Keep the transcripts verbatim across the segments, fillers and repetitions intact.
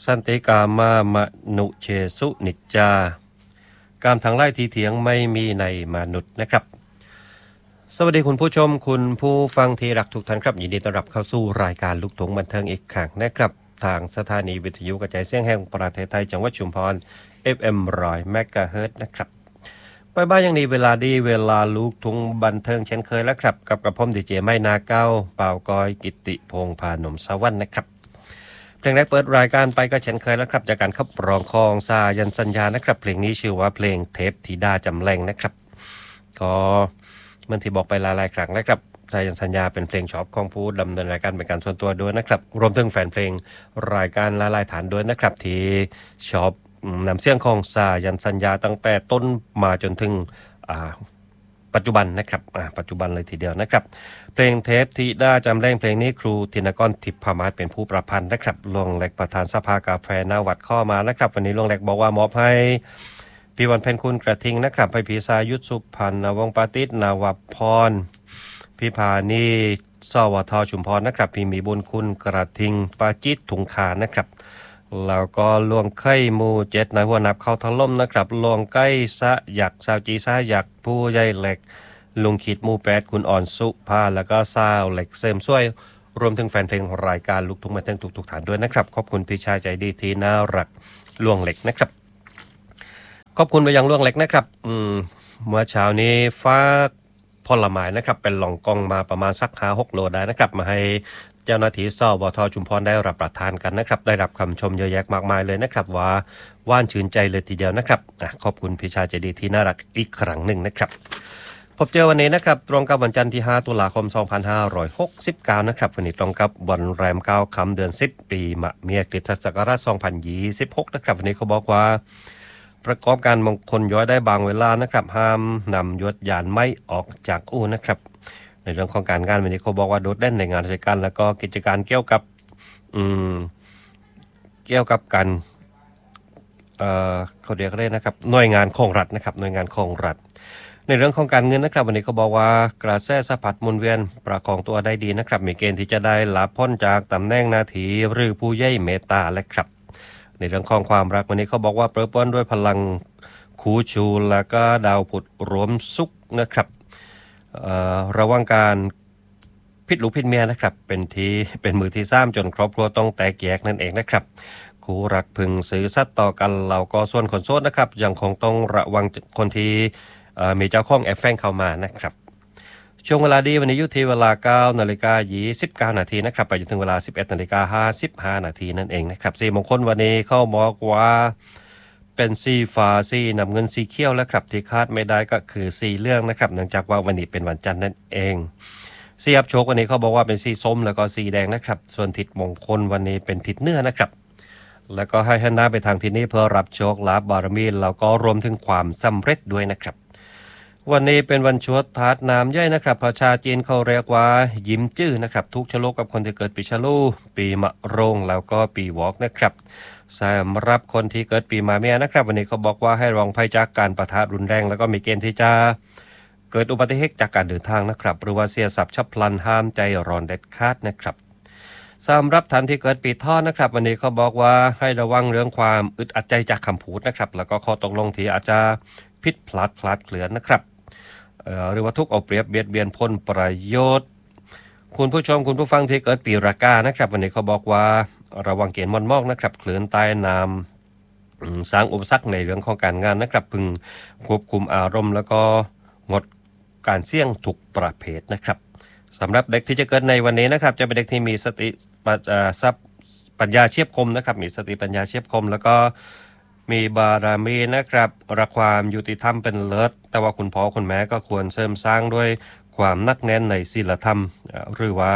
สันติกามามนุเชสุนิจจากามทางไล่ทีเถียงไม่มีในมนุษย์นะครับสวัสดีคุณผู้ชมคุณผู้ฟังที่รักทุกท่านครับยินดีต้อนรับเข้าสู่รายการลูกทุ่งบันเทิงอีกครั้งนะครับทางสถานีวิทยุกระจายเสียงแห่งประเทศไทยจังหวัดชุมพร เอฟ เอ็ม หนึ่งร้อย เมกะเฮิรตซ์นะครับไปบ้านอย่างนี้เวลาดีเวลาลูกทุ่งบันเทิงเช่นเคยแล้วครับกับกระผมดีเจไม่นาเก้าเป่ากอยกิติพงษ์พานมสวรรค์นะครับเพลงแรกเปิดรายการไปก็เช่นเคยแล้วครับจากการขับร้องของสายันสัญญานะครับเพลงนี้ชื่อว่าเพลงเทพธิดาจำแรงนะครับก็เหมือนที่บอกไปหลายๆครั้งแล้วครับสายันสัญญาเป็นเพลงชอบของผู้ดำเนินรายการเป็นการส่วนตัวด้วยนะครับรวมถึงแฟนเพลงรายการหลายๆฐานด้วยนะครับที่ชอบนำเสียงของสายันสัญญาตั้งแต่ต้นมาจนถึงปัจจุบันนะครับปัจจุบันเลยทีเดียวนะครับเพลงเทพธิดาจำแรงเพลงนี้ครูธินกรทิพมาศเป็นผู้ประพันธ์นะครับลวงแหลกประธานสภากาแฟนาวัดข้อมานะครับวันนี้ลวงแหลกบอกว่ามอบให้พี่วันเพ็ญคุณกระทิงนะครับให้พี่สายุทธสุพรรณวงศ์ปาติษนาวพรพี่พานีสวทชุมพรนะครับพี่มีบุญคุณกระทิงปาจิตถุงขานะครับแล้วก็ลวงไข่มูเจ็ดนายหัวนับเข้าถล่มนะครับลวงไก่สะหยักสาวจีสะหยักผู้ใหญ่เหล็กลุงขีดมูแปดคุณอ่อนสุภาแล้วก็สาวเหล็กเสริมช่วยรวมถึงแฟนเพลงรายการลูกทุ่งมาตั้งทุกๆฐานด้วยนะครับขอบคุณพี่ชายใจดีที่น่ารักลวงเหล็กนะครับขอบคุณไปยังลวงเหล็กนะครับอืมเมื่อเช้านี้ฟ้าผลไม้นะครับเป็นหล่องกองมาประมาณสักห้าหกโลได้นะครับมาให้เจ้าหน้าที่สวทชุมพรได้รับประทานกันนะครับได้รับคำชมเยอะแยะมากมายเลยนะครับว่าว่านชื่นใจเลยทีเดียวนะครับขอบคุณพี่ชายใจดีที่น่ารักอีกครั้งหนึ่งนะครับพบเจอวันนี้นะครับตรงกับวันจันทร์ที่ห้าตุลาคมสองพันห้าร้อยหกสิบเก้านะครับวันนี้ตรงกับวันแรมเก้าค่ำเดือนสิบปีมะเมียคริสตศักราชสองพันยี่สิบหกนะครับวันนี้เขาบอกว่าประกอบการมงคลย้อยได้บางเวลานะครับห้ามนำยศยานไม่ออกจากอู่นะครับในเรื่องของการงานวันนี้เขาบอกว่าโดดเด่นในงานราชการแล้วก็กิจการเกี่ยวกับอืมเกี่ยวกับการเอ่อเขาเรียกอะไรนะครับหน่วยงานของรัฐนะครับหน่วยงานของรัฐในเรื่องของการเงินนะครับวันนี้เขาบอกว่ากระแสสะพัดหมุนเวียนประคองตัวได้ดีนะครับมีเกณฑ์ที่จะได้รับพ้นจากตำแหน่งหน้าที่หรือผู้ใหญ่เมตตาและครับในเรื่องของความรักวันนี้เขาบอกว่าเปรอะปร้อนด้วยพลังคูชูแล้วก็ดาวผุดรวมสุขนะครับระวังการพิษลูกพิษเมียนะครับเป็นที่เป็นมือที่สามจนครอบครัวต้องแตกแยกนั่นเองนะครับคู่รักพึงซื้อสัตว์ต่อกันเราก็ส่วนคนโสดนะครับยังคงต้องระวังคนที่มีเจ้าของแอบแฝงเข้ามานะครับช่วงเวลาดีวันนี้อยู่ที่เวลา เก้านาฬิกายี่สิบเก้านาทีนะครับไปจนถึงเวลา สิบเอ็ดนาฬิกาห้าสิบห้านาทีนั่นเองนะครับสีมงคลวันนี้เข้าบอกว่าเป็นสีฟ้าสีน้ำเงินสีเขียวแล้วครับที่คาดไม่ได้ก็คือสีเหลืองนะครับเนื่องจากว่าวันนี้เป็นวันจันทร์นั่นเองสีอับโชควันนี้เขาบอกว่าเป็นสีส้มแล้วก็สีแดงนะครับส่วนทิศมงคลวันนี้เป็นทิศเหนือนะครับแล้วก็ให้หันหน้าไปทางทิศนี้เพื่อรับโชคลาภบารมีแล้วก็รวมถึงความสำเร็จด้วยนะครับวันนี้เป็นวันชวดทาสน้ำใหญ่นะครับภาษาจีนเขาเรียกว่ายิ้มจื้อนะครับทุกชะโลกกับคนที่เกิดปีฉลูปีมะโรงแล้วก็ปีวอกนะครับสำหรับคนที่เกิดปีมาเมียนะครับวันนี้เขาบอกว่าให้ระวังภัยจากการปะทะรุนแรงแล้วก็มีเกณฑ์ที่จะเกิดอุบัติเหตุจากการเดินทางนะครับหรือว่าเสียทรัพย์ฉับพลันห้ามใจร้อนเด็ดขาดนะครับสำหรับท่านที่เกิดปีเถาะนะครับวันนี้เขาบอกว่าให้ระวังเรื่องความอึดอัดใจจากคำพูดนะครับแล้วก็ข้อตกลงที่อาจจะผิดพลัดพลัดเคลื่อนนะครับหรือว่าทุกเอาเปรียบเบียดเบียนผลประโยชน์คุณผู้ชมคุณผู้ฟังที่เกิดปีรากานะครับวันนี้เขาบอกว่าระวังเกณฑ์มอนมอกนะครับคลื่นใต้น้ำสร้างอุปสรรคในเรื่องของการงานนะครับพึงควบคุมอารมณ์แล้วก็งดการเสี่ยงทุกประเภทนะครับสำหรับเด็กที่จะเกิดในวันนี้นะครับจะเป็นเด็กที่มีสติปัญญาเฉียบคมนะครับมีสติปัญญาเฉียบคมแล้วก็มีบารมีนะครับรักความยุติธรรมเป็นเลิศแต่ว่าคุณพ่อคุณแม่ก็ควรเสริมสร้างด้วยความนักแน่นในศีลธรรมหรือว่า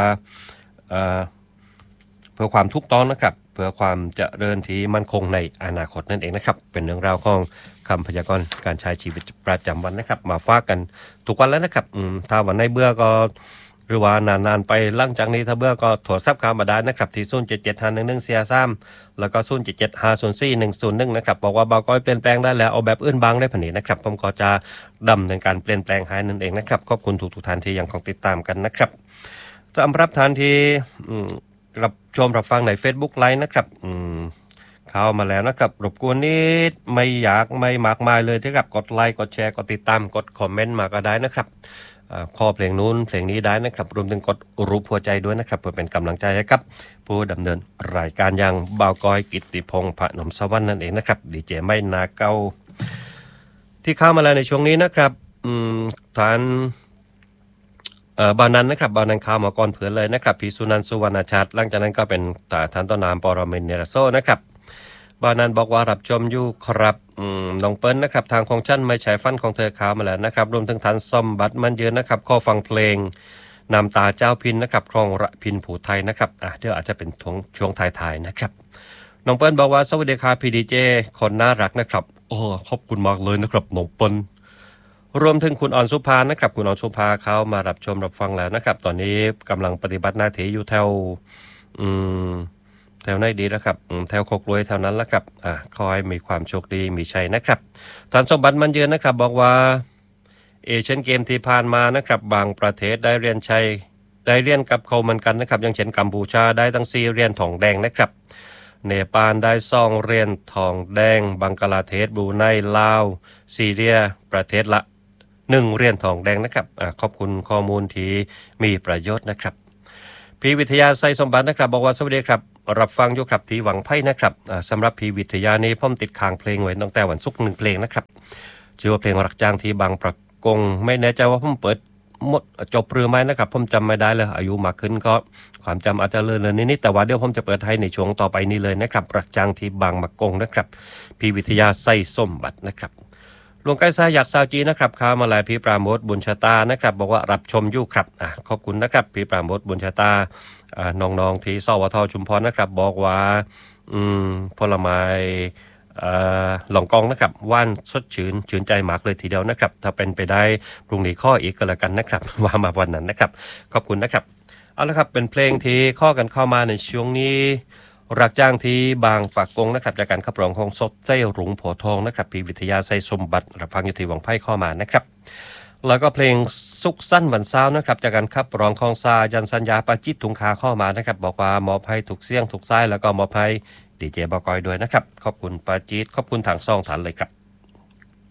เพื่อความถูกต้องนะครับเพื่อความเจริญที่มั่นคงในอนาคตนั่นเองนะครับเป็นเรื่องราวของคำพยากรณ์การใช้ชีวิตประจำวันนะครับมาฝากกันทุกวันแล้วนะครับถ้าวันไหนเบื่อก็หรือว่านานๆไปหลังจากนี้ถ้าเบื่อก็โทรศัพท์เข้ามาได้นะครับที่ศูนย์ เจ็ด เจ็ด ห้า หนึ่ง หนึ่ง สี่ สามแล้วก็ศูนย์ เจ็ด เจ็ด ห้า ศูนย์ สี่ หนึ่ง ศูนย์ หนึ่งนะครับบอกว่าเบาก้อยเปลี่ยนแปลงได้แล้วเอาแบบอื่นบางได้ผนินะครับผมก็จะดำเนินการเปลี่ยนแปลงให้นั่นเองนะครับขอบคุณทุกๆท่านที่ยังคงติดตามกันนะครับสำหรับท่านที่รับชมรับฟังใน Facebook Live นะครับเข้ามาแล้วนะครับรบกวนนิดไม่อยากไม่มากมายเลยที่ครับกดไลค์กดแชร์กดติดตามกดคอมเมนต์มาก็ได้นะครับข้อเพลงนู้นเพลงนี้ได้นะครับรวมถึงกดรูปหัวใจด้วยนะครับเพื่อเป็นกำลังใจให้กับผู้ดำเนินรายการอย่างบ่าวกอยกิตติพงษ์พนมสวรรค์นั่นเองนะครับดีเจไม่นาเก้าที่เข้ามาแล้วในช่วงนี้นะครับทานบานันนะครับบานันข่าวมาก่อนเผื่อเลยนะครับพี่สุนันท์สุวรรณชาติหลังจากนั้นก็เป็นท่านต้นน้ำปรเมนเนรโซนะครับบานันบอกว่ารับชมอยู่ครับน้องเปิ้ลนะครับทางของฉันไม่ใช่ฟันของเธอข่าวมาแล้วนะครับรวมถึงท่านสมบัติมันเยอะนะครับข้อฟังเพลงนำตาเจ้าพินนะครับครองระพินผูไทยนะครับอ่ะเดี๋ยวอาจจะเป็นช่วงท้ายๆนะครับน้องเปิ้ลบอกว่าสวัสดีครับพี่ดีเจคนน่ารักนะครับโอ้ขอบคุณมากเลยนะครับน้องเปิ้ลรวมถึงคุณอ่อนสุภานะครับคุณอ่อนสุภาเขามารับชมรับฟังแล้วนะครับตอนนี้กำลังปฏิบัติหน้าที่อยู่แถวอืมแถวไหนดีนะครับแถวโคกรวยแถวนั้นแล้วครับอ่าขอให้มีความโชคดีมีชัยนะครับท่านสมบัติมันเยือนนะครับบอกว่าเอเชียนเกมที่ผ่านมานะครับบางประเทศได้เหรียญชัยได้เหรียญกับเขาเหมือนกันนะครับอย่างเช่นกัมพูชาได้ทั้งสี่เหรียญทองแดงนะครับเนปาลได้สองเหรียญทองแดงบังกลาเทศบรูไนลาวซีเรียประเทศละหนึ่งเหรียญทองแดงนะครับอ่าขอบคุณข้อมูลที่มีประโยชน์นะครับพี่วิทยาไซสมบัตินะครับบอกว่าสวัสดีครับรับฟังอยู่ครับที่หวังไพ่นะครับอ่าสำหรับพี่วิทยานี้ผมติดค้างเพลงไว้ตั้งแต่วันศุกร์หนึ่งเพลงนะครับชื่อว่าเพลงรักจางที่บางประกงไม่แน่ใจว่าผมเปิดหมดจบหรือไม่นะครับผมจำไม่ได้เลยอายุมากขึ้นก็ความจำอาจจะเลือนๆนิดๆแต่ว่าเดี๋ยวผมจะเปิดให้ในช่วงต่อไปนี้เลยนะครับรักจางที่บางประกงนะครับพี่วิทยาไซสมบัตินะครับลวงไก่ซาอยากซาวจีนะครับข้ามาลายพี่ปราโมทบุญชะตานะครับบอกว่ารับชมอยู่ครับอ่ะขอบคุณนะครับพี่ปราโมทบุญชะตาอ่าน้องๆที่สวทชุมพรนะครับบอกว่าอืมผลไม้อ่าหลองกองนะครับว่านสดชื่นชื่นใจมากเลยทีเดียวนะครับถ้าเป็นไปได้พรุ่งนี้ข้ออีกก็แล้วกันนะครับ ว่ามาวันนั้นนะครับขอบคุณนะครับเอาละครับเป็นเพลงที่ข้อกันเข้ามาในช่วงนี้รักจ้างที่บางปากกงนะครับจากการขับร้องของสดไส้รุ้งโผทองนะครับพี่วิทยาไส้สมบัติรับฟังอยู่ที่วังไพ่ข้อมานะครับแล้วก็เพลงสุขสั้นวันเช้านะครับจากการขับร้องของซายันสัญญาปาจิตถุงคาข้อมานะครับบอกว่ามอบให้ถูกเสี่ยงถูกไส้แล้วก็มอบให้ดีเจบอกอยด้วยนะครับขอบคุณปาจิตขอบคุณทางซองฐานเลยครับ